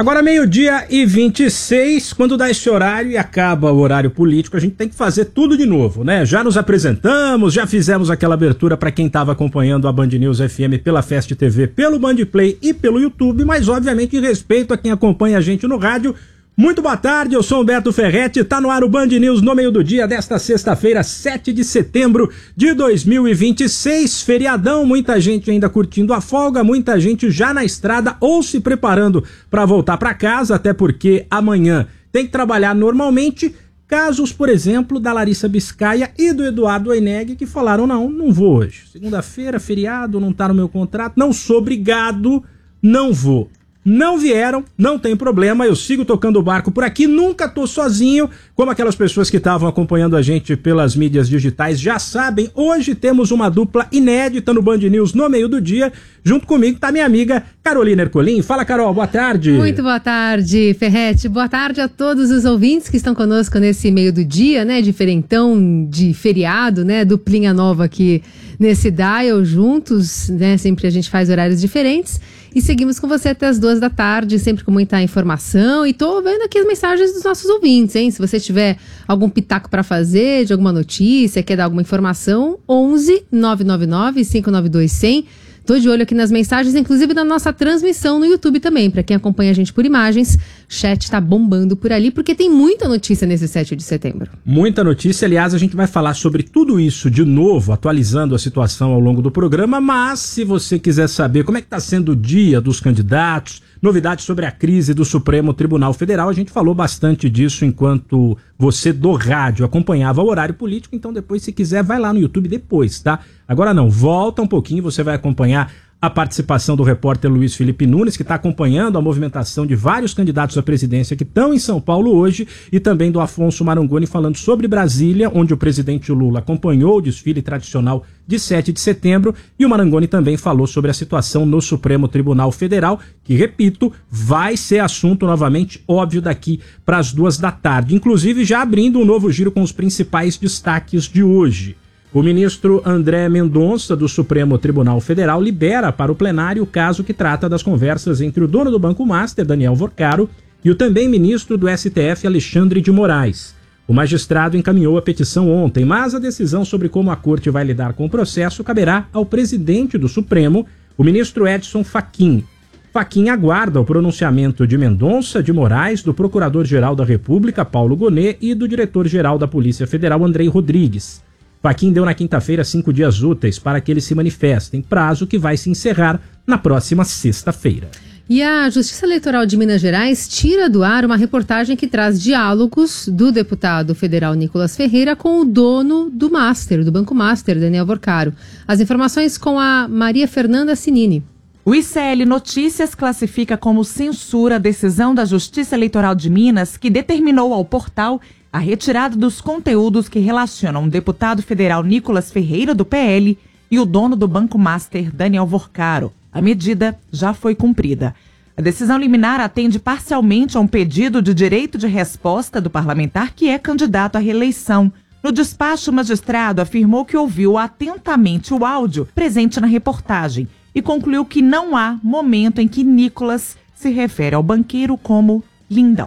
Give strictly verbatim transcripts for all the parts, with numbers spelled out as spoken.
Agora meio-dia e vinte e seis, quando dá esse horário e acaba o horário político, a gente tem que fazer tudo de novo, né? Já nos apresentamos, já fizemos aquela abertura para quem estava acompanhando a Band News F M pela Fast T V, pelo Band Play e pelo YouTube, mas obviamente em respeito a quem acompanha a gente no rádio. Muito boa tarde, eu sou Humberto Ferretti, tá no ar o Band News no meio do dia desta sexta-feira, sete de setembro de dois mil e vinte e seis, feriadão, muita gente ainda curtindo a folga, muita gente já na estrada ou se preparando para voltar para casa, até porque amanhã tem que trabalhar normalmente. Casos, por exemplo, da Larissa Biscaia e do Eduardo Oineg, que falaram, não, não vou hoje, segunda-feira, feriado, não tá no meu contrato, não sou obrigado, não vou. Não vieram, não tem problema, eu sigo tocando o barco por aqui, nunca tô sozinho, como aquelas pessoas que estavam acompanhando a gente pelas mídias digitais já sabem, hoje temos uma dupla inédita no Band News no meio do dia, junto comigo tá minha amiga Carolina Ercolim. Fala, Carol, boa tarde. Muito boa tarde, Ferretti, boa tarde a todos os ouvintes que estão conosco nesse meio do dia, né, diferentão de feriado, né, duplinha nova aqui nesse dial, juntos, né, sempre a gente faz horários diferentes. E seguimos com você até as duas da tarde, sempre com muita informação. E tô vendo aqui as mensagens dos nossos ouvintes, hein? Se você tiver algum pitaco para fazer, de alguma notícia, quer dar alguma informação, onze nove nove nove, cinco nove dois, cem. Tô de olho aqui nas mensagens, inclusive da nossa transmissão no YouTube também. Para quem acompanha a gente por imagens, o chat tá bombando por ali, porque tem muita notícia nesse sete de setembro. Muita notícia, aliás, a gente vai falar sobre tudo isso de novo, atualizando a situação ao longo do programa, mas se você quiser saber como é que tá sendo o dia dos candidatos, novidades sobre a crise do Supremo Tribunal Federal, a gente falou bastante disso enquanto você do rádio acompanhava o horário político, então depois, se quiser, vai lá no YouTube depois, tá? Agora não, volta um pouquinho, você vai acompanhar a participação do repórter Luiz Felipe Nunes, que está acompanhando a movimentação de vários candidatos à presidência que estão em São Paulo hoje, e também do Afonso Marangoni falando sobre Brasília, onde o presidente Lula acompanhou o desfile tradicional de sete de setembro, e o Marangoni também falou sobre a situação no Supremo Tribunal Federal, que, repito, vai ser assunto novamente, óbvio, daqui para as duas da tarde. Inclusive já abrindo um novo giro com os principais destaques de hoje. O ministro André Mendonça, do Supremo Tribunal Federal, libera para o plenário o caso que trata das conversas entre o dono do Banco Master, Daniel Vorcaro, e o também ministro do S T F, Alexandre de Moraes. O magistrado encaminhou a petição ontem, mas a decisão sobre como a corte vai lidar com o processo caberá ao presidente do Supremo, o ministro Edson Fachin. Fachin aguarda o pronunciamento de Mendonça, de Moraes, do Procurador-Geral da República, Paulo Gonet, e do Diretor-Geral da Polícia Federal, Andrei Rodrigues. Fachin deu na quinta-feira cinco dias úteis para que eles se manifestem, prazo que vai se encerrar na próxima sexta-feira. E a Justiça Eleitoral de Minas Gerais tira do ar uma reportagem que traz diálogos do deputado federal Nicolas Ferreira com o dono do Master, do Banco Master, Daniel Vorcaro. As informações com a Maria Fernanda Sinini. O I C L Notícias classifica como censura a decisão da Justiça Eleitoral de Minas, que determinou ao portal a retirada dos conteúdos que relacionam o deputado federal Nicolas Ferreira, do P L, e o dono do Banco Master, Daniel Vorcaro. A medida já foi cumprida. A decisão liminar atende parcialmente a um pedido de direito de resposta do parlamentar que é candidato à reeleição. No despacho, o magistrado afirmou que ouviu atentamente o áudio presente na reportagem e concluiu que não há momento em que Nicolas se refere ao banqueiro como lindão.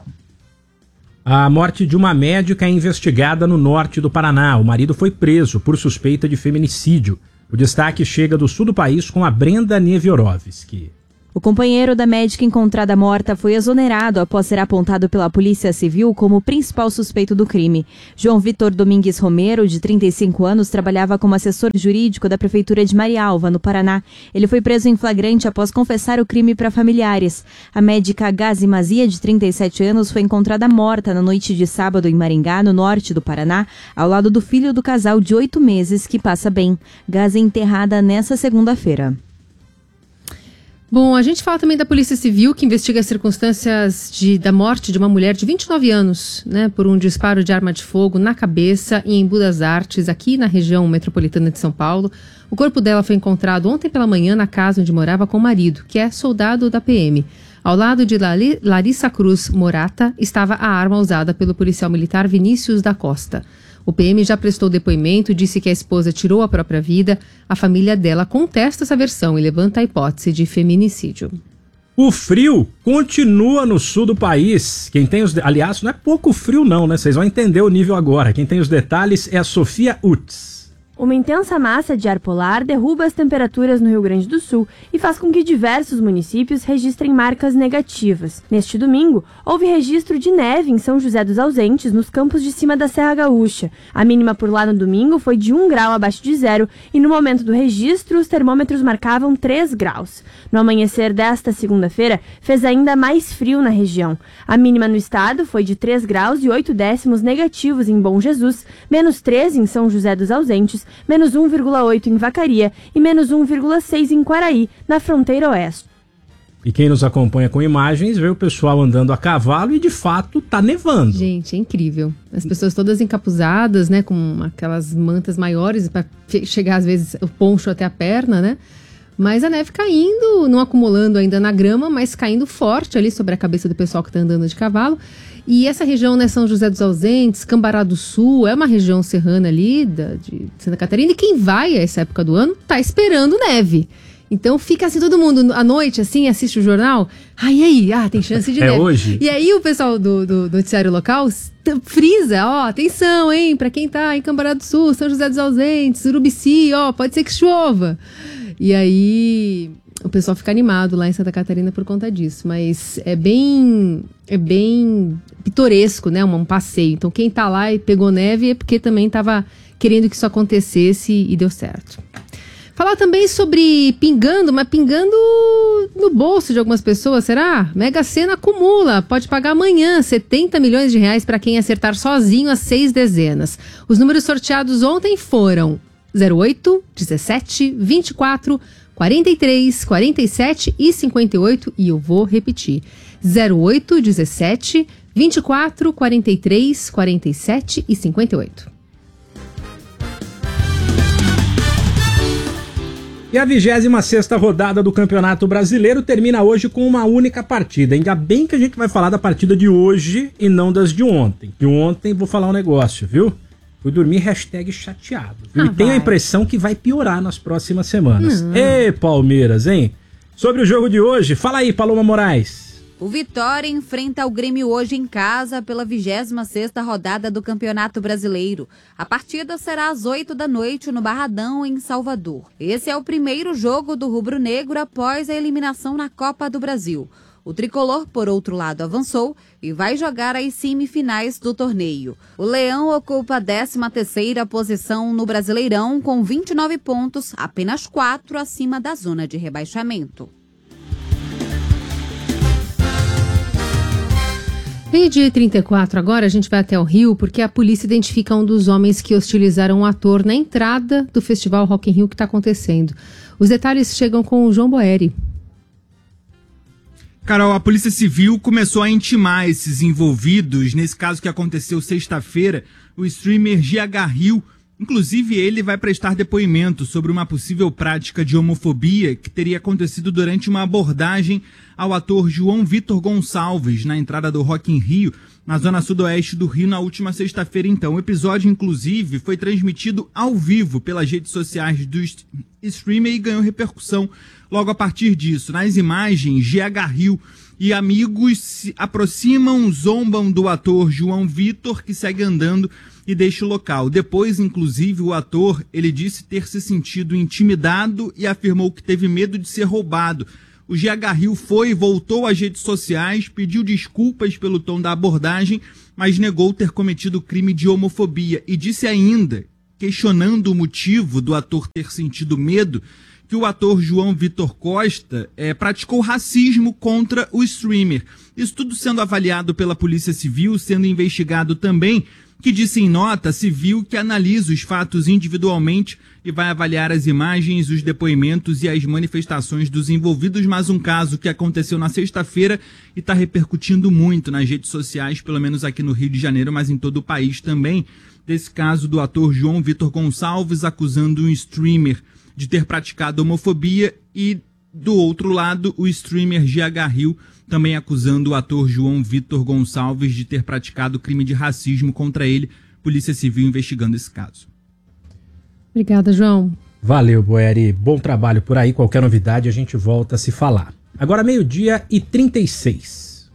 A morte de uma médica é investigada no norte do Paraná. O marido foi preso por suspeita de feminicídio. O destaque chega do sul do país com a Brenda Neviorovski. O companheiro da médica encontrada morta foi exonerado após ser apontado pela Polícia Civil como principal suspeito do crime. João Vitor Domingues Romero, de trinta e cinco anos, trabalhava como assessor jurídico da Prefeitura de Marialva, no Paraná. Ele foi preso em flagrante após confessar o crime para familiares. A médica Gazi Mazia, de trinta e sete anos, foi encontrada morta na noite de sábado em Maringá, no norte do Paraná, ao lado do filho do casal de oito meses, que passa bem. Gazi é enterrada nesta segunda-feira. Bom, a gente fala também da Polícia Civil, que investiga as circunstâncias de, da morte de uma mulher de vinte e nove anos, né, por um disparo de arma de fogo na cabeça e em Embu das Artes, aqui na região metropolitana de São Paulo. O corpo dela foi encontrado ontem pela manhã na casa onde morava com o marido, que é soldado da P M. Ao lado de Lali, Larissa Cruz Morata estava a arma usada pelo policial militar Vinícius da Costa. O P M já prestou depoimento, disse que a esposa tirou a própria vida. A família dela contesta essa versão e levanta a hipótese de feminicídio. O frio continua no sul do país. Quem tem os... De... Aliás, não é pouco frio não, né? Vocês vão entender o nível agora. Quem tem os detalhes é a Sofia Utz. Uma intensa massa de ar polar derruba as temperaturas no Rio Grande do Sul e faz com que diversos municípios registrem marcas negativas. Neste domingo, houve registro de neve em São José dos Ausentes, nos campos de cima da Serra Gaúcha. A mínima por lá no domingo foi de um grau abaixo de zero e no momento do registro os termômetros marcavam três graus. No amanhecer desta segunda-feira, fez ainda mais frio na região. A mínima no estado foi de três graus e oito décimos negativos em Bom Jesus, menos três em São José dos Ausentes, menos um vírgula oito em Vacaria e menos um vírgula seis em Quaraí, na fronteira oeste. E quem nos acompanha com imagens vê o pessoal andando a cavalo e de fato tá nevando. Gente, é incrível. As pessoas todas encapuzadas, né, com aquelas mantas maiores para chegar às vezes o poncho até a perna, né? Mas a neve caindo, não acumulando ainda na grama, mas caindo forte ali sobre a cabeça do pessoal que tá andando de cavalo. E essa região, né, São José dos Ausentes, Cambará do Sul, é uma região serrana ali da, de Santa Catarina. E quem vai a essa época do ano tá esperando neve. Então fica assim, todo mundo à noite, assim, assiste o jornal. Ah, e aí? Ah, tem chance de é neve. Hoje? E aí o pessoal do, do, do noticiário local frisa, ó, atenção, hein, pra quem tá em Cambará do Sul, São José dos Ausentes, Urubici, ó, pode ser que chova. E aí o pessoal fica animado lá em Santa Catarina por conta disso. Mas é bem, é bem pitoresco, né, um, um passeio. Então quem tá lá e pegou neve é porque também tava querendo que isso acontecesse e deu certo. Falar também sobre pingando, mas pingando no bolso de algumas pessoas, será? Mega Sena acumula, pode pagar amanhã setenta milhões de reais para quem acertar sozinho as seis dezenas. Os números sorteados ontem foram zero oito, dezessete, vinte e quatro, quarenta e três, quarenta e sete e cinquenta e oito, e eu vou repetir. zero oito, dezessete, vinte e quatro, quarenta e três, quarenta e sete e cinquenta e oito. E a vigésima sexta rodada do Campeonato Brasileiro termina hoje com uma única partida. Ainda bem que a gente vai falar da partida de hoje e não das de ontem. De ontem vou falar um negócio, viu? Fui dormir hashtag chateado. Viu? Ah, e tenho vai. a impressão que vai piorar nas próximas semanas. Hum. Ê, Palmeiras, hein? Sobre o jogo de hoje, fala aí, Paloma Moraes. O Vitória enfrenta o Grêmio hoje em casa pela vigésima sexta rodada do Campeonato Brasileiro. A partida será às oito da noite no Barradão, em Salvador. Esse é o primeiro jogo do rubro-negro após a eliminação na Copa do Brasil. O tricolor, por outro lado, avançou e vai jogar as semifinais do torneio. O Leão ocupa a décima terceira posição no Brasileirão com vinte e nove pontos, apenas quatro acima da zona de rebaixamento. Meio dia e trinta e quatro, agora a gente vai até o Rio porque a polícia identifica um dos homens que hostilizaram um ator na entrada do festival Rock in Rio que está acontecendo. Os detalhes chegam com o João Boeri. Carol, a Polícia Civil começou a intimar esses envolvidos, nesse caso que aconteceu sexta-feira, o streamer G H Rio. Inclusive, ele vai prestar depoimento sobre uma possível prática de homofobia que teria acontecido durante uma abordagem ao ator João Vitor Gonçalves na entrada do Rock in Rio, na zona sudoeste do Rio, na última sexta-feira. Então, o episódio, inclusive, foi transmitido ao vivo pelas redes sociais do streamer e ganhou repercussão logo a partir disso. Nas imagens, G H Rio e amigos se aproximam, zombam do ator João Vitor, que segue andando e deixa o local. Depois, inclusive, o ator, ele disse ter se sentido intimidado e afirmou que teve medo de ser roubado. O G H Rio foi e voltou às redes sociais, pediu desculpas pelo tom da abordagem, mas negou ter cometido crime de homofobia e disse ainda, questionando o motivo do ator ter sentido medo, que o ator João Vitor Costa é, praticou racismo contra o streamer. Isso tudo sendo avaliado pela Polícia Civil, sendo investigado também, que disse em nota civil que analisa os fatos individualmente e vai avaliar as imagens, os depoimentos e as manifestações dos envolvidos. Mas um caso que aconteceu na sexta-feira e está repercutindo muito nas redes sociais, pelo menos aqui no Rio de Janeiro, mas em todo o país também, desse caso do ator João Vitor Gonçalves acusando um streamer de ter praticado homofobia e, do outro lado, o streamer G H Rio também acusando o ator João Vitor Gonçalves de ter praticado crime de racismo contra ele. Polícia Civil investigando esse caso. Obrigada, João. Valeu, Boeri. Bom trabalho por aí. Qualquer novidade a gente volta a se falar. Agora meio-dia e trinta e seis.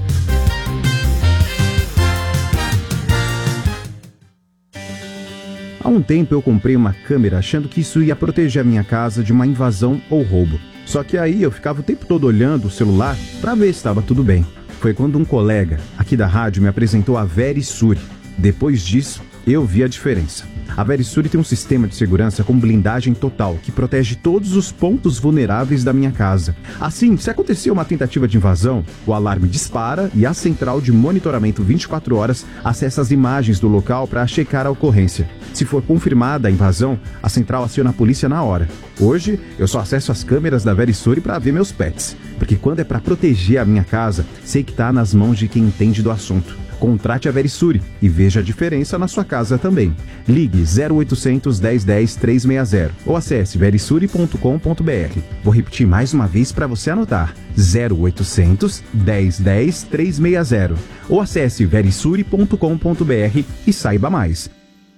Há um tempo eu comprei uma câmera achando que isso ia proteger a minha casa de uma invasão ou roubo. Só que aí eu ficava o tempo todo olhando o celular para ver se estava tudo bem. Foi quando um colega aqui da rádio me apresentou a Verisure. Depois disso, eu vi a diferença. A Verisure tem um sistema de segurança com blindagem total que protege todos os pontos vulneráveis da minha casa. Assim, se acontecer uma tentativa de invasão, o alarme dispara e a central de monitoramento vinte e quatro horas acessa as imagens do local para checar a ocorrência. Se for confirmada a invasão, a central aciona a polícia na hora. Hoje, eu só acesso as câmeras da Verisure para ver meus pets, porque quando é para proteger a minha casa, sei que está nas mãos de quem entende do assunto. Contrate a Verisure e veja a diferença na sua casa também. Ligue zero oitocentos, dez, dez, trezentos e sessenta ou acesse verisure ponto com ponto br. Vou repetir mais uma vez para você anotar. zero oitocentos, dez, dez, trezentos e sessenta ou acesse verisure ponto com ponto br e saiba mais.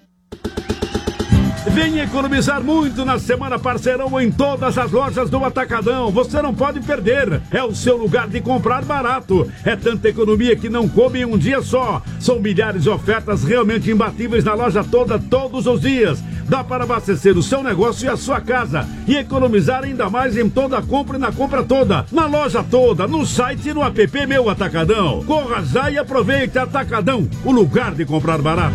Venha economizar muito na Semana Parceirão em todas as lojas do Atacadão. Você não pode perder. É o seu lugar de comprar barato. É tanta economia que não come em um dia só. São milhares de ofertas realmente imbatíveis na loja toda, todos os dias. Dá para abastecer o seu negócio e a sua casa. E economizar ainda mais em toda a compra e na compra toda. Na loja toda, no site e no app Meu Atacadão. Corra já e aproveite. Atacadão, o lugar de comprar barato.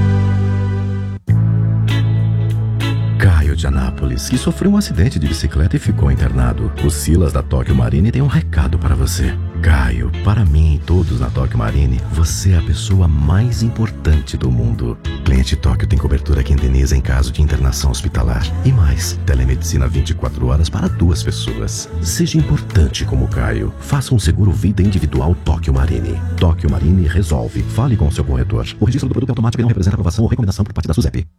Caio de Anápolis, que sofreu um acidente de bicicleta e ficou internado. O Silas da Tóquio Marine tem um recado para você. Caio, para mim e todos na Tóquio Marine, você é a pessoa mais importante do mundo. Cliente Tóquio tem cobertura que indeniza em caso de internação hospitalar. E mais, telemedicina vinte e quatro horas para duas pessoas. Seja importante como Caio. Faça um seguro vida individual Tóquio Marine. Tóquio Marine resolve. Fale com o seu corretor. O registro do produto é automático e não representa aprovação ou recomendação por parte da SUSEP.